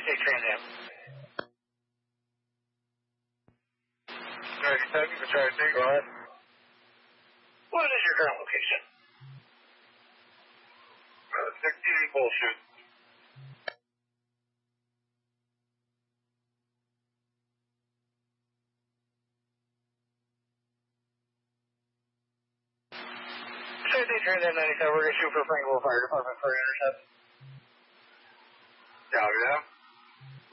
State Trans Am. 97 for Charlie 3, go ahead. What is your current location? 16 bullshit. State Trans Am 97, we're going to shoot for Frankville Fire Department for an intercept.